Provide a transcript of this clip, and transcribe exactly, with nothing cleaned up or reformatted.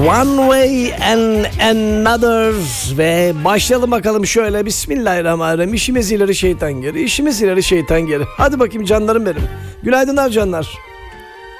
One Way and Another ve başlayalım bakalım şöyle. Bismillahirrahmanirrahim. İşimiz ileri şeytan geri, işimiz ileri şeytan geri. Hadi bakayım canlarım benim. Günaydınlar canlar.